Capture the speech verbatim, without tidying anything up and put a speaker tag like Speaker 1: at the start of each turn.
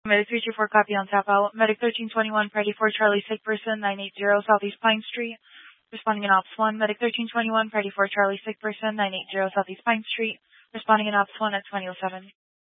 Speaker 1: Medic three two four, copy on tap out. Medic thirteen twenty-one, Freddy four Charlie, sick person, nine eighty Southeast Pine Street. Responding in Ops one. Medic thirteen twenty-one, Freddy four Charlie, sick person, nine eighty Southeast Pine Street. Responding in Ops one at twenty oh seven.